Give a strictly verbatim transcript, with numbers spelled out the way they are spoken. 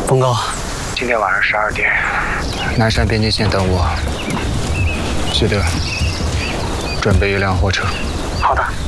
峰哥， 今天晚上十二点，南山边境线等我。徐德，准备一辆货车。 好的。